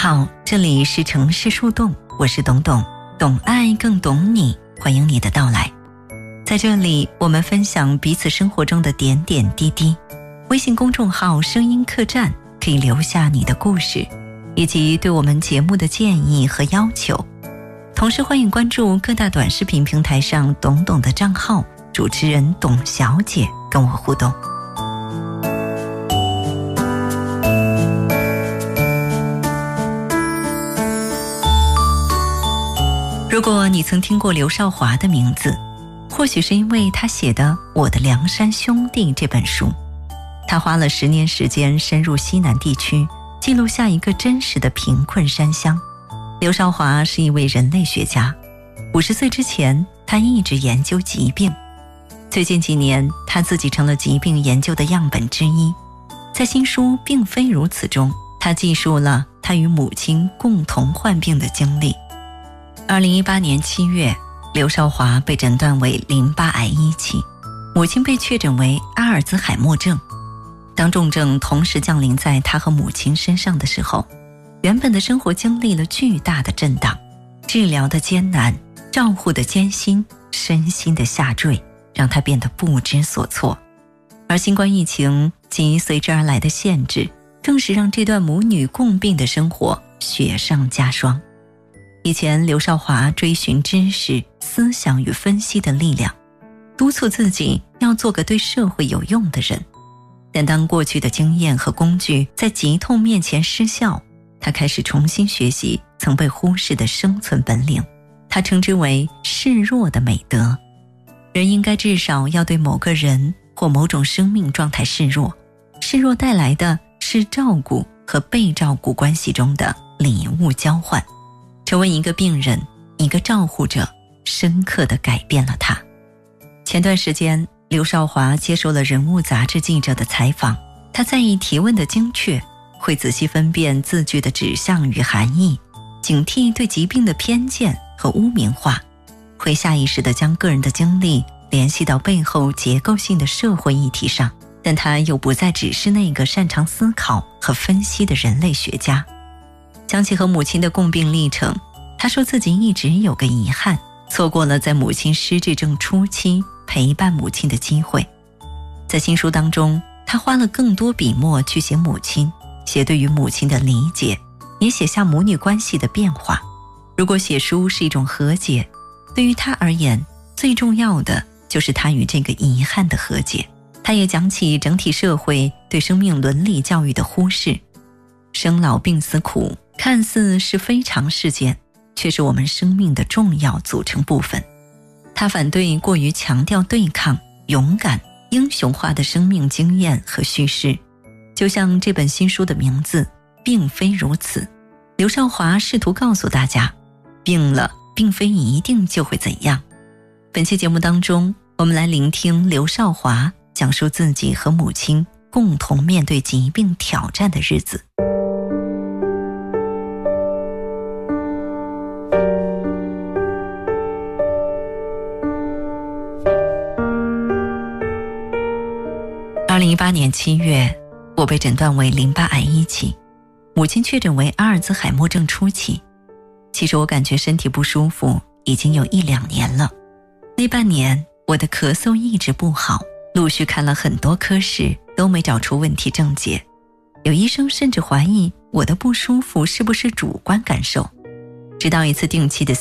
好，这里是城市树洞，我是董董，懂爱更懂你，欢迎你的到来。在这里，我们分享彼此生活中的点点滴滴。微信公众号声音客栈可以留下你的故事，以及对我们节目的建议和要求。同时欢迎关注各大短视频平台上董董的账号，主持人董小姐跟我互动。如果你曾听过刘少华的名字，或许是因为他写的《我的梁山兄弟》这本书。他花了10年时间深入西南地区，记录下一个真实的贫困山乡。刘少华是一位人类学家，50岁之前他一直研究疾病，最近几年他自己成了疾病研究的样本之一。在新书《并非如此》中，他记述了他与母亲共同患病的经历。2018年7月，刘少华被诊断为淋巴癌1期，母亲被确诊为阿尔兹海默症。当重症同时降临在他和母亲身上的时候，原本的生活经历了巨大的震荡，治疗的艰难，照护的艰辛，身心的下坠，让他变得不知所措。而新冠疫情及随之而来的限制，更是让这段母女共病的生活雪上加霜。以前刘少华追寻知识、思想与分析的力量，督促自己要做个对社会有用的人。但当过去的经验和工具在疾痛面前失效，他开始重新学习曾被忽视的生存本领，他称之为示弱的美德。人应该至少要对某个人或某种生命状态示弱，示弱带来的是照顾和被照顾关系中的礼物交换。成为一个病人，一个照护者，深刻地改变了他。前段时间，刘少华接受了《人物》杂志记者的采访，他在意提问的精确，会仔细分辨字句的指向与含义，警惕对疾病的偏见和污名化，会下意识地将个人的经历联系到背后结构性的社会议题上，但他又不再只是那个擅长思考和分析的人类学家。讲起和母亲的共病历程，他说自己一直有个遗憾，错过了在母亲失智症初期陪伴母亲的机会。在新书当中，他花了更多笔墨去写母亲，写对于母亲的理解，也写下母女关系的变化。如果写书是一种和解，对于他而言，最重要的就是他与这个遗憾的和解。他也讲起整体社会对生命伦理教育的忽视。生老病死苦看似是非常事件，却是我们生命的重要组成部分。他反对过于强调对抗、勇敢、英雄化的生命经验和叙事。就像这本新书的名字并非如此，刘少华试图告诉大家，病了并非一定就会怎样。本期节目当中，我们来聆听刘少华讲述自己和母亲共同面对疾病挑战的日子。2018年7月，我被诊断为淋巴癌1期，母亲确诊为阿尔兹海默症初期。其实我感觉身体不舒服已经有1-2年了。那半年，我的咳嗽一直不好，陆续看了很多科室，都没找出问题症结。有医生甚至怀疑我的不舒服是不是主观感受。直到一次定期的